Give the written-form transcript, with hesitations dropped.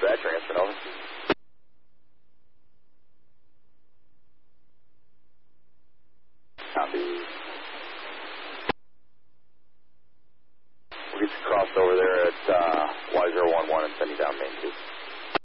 that transfer, over. Copy. We'll get you crossed over there at Y011 and send you down Main 2.